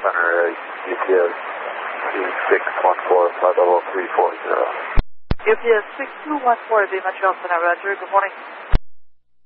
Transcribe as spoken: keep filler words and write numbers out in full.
Center, U P S two six one four, five zero three four zero. U P S six two one four, the Montreal Center, Roger. Good morning.